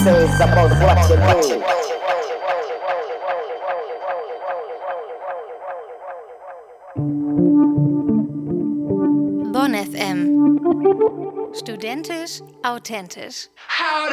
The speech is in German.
says about what you do. Bonn FM. Studentisch, authentisch.